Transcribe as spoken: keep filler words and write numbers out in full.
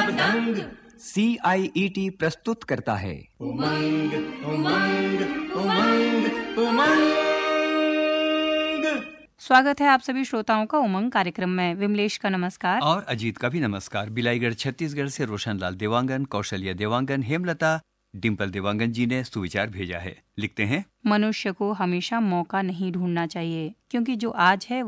सब दंग। सी आई E T प्रस्तुत करता है उमंग उमंग उमंग उमंग। स्वागत है आप सभी श्रोताओं का उमंग कार्यक्रम में। विमलेश का नमस्कार और अजीत का भी नमस्कार। बिलाईगढ़ छत्तीसगढ़ से रोशनलाल देवांगन, कौशल्या देवांगन, हेमलता, डिम्पल देवांगन जी ने सुविचार भेजा है। लिखते हैं, मनुष्य को हमेशा मौका नहीं ढूंढना चाहिए, क्योंकि जो आज है